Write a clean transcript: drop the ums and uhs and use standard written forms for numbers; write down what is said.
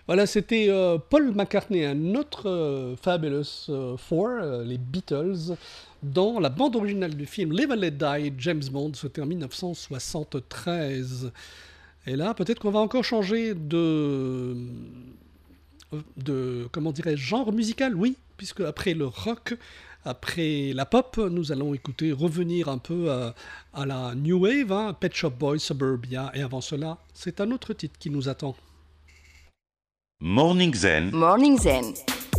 Voilà, c'était Paul McCartney, un autre Fabulous Four, les Beatles, dans la bande originale du film Live and Let Die, James Bond, c'était en 1973. Et là, peut-être qu'on va encore changer comment dirais-je, genre musical, oui, puisque après le rock, après la pop, nous allons écouter, revenir un peu à la New Wave, hein, Pet Shop Boys, Suburbia, et avant cela, c'est un autre titre qui nous attend. Morning Zen, Morning Zen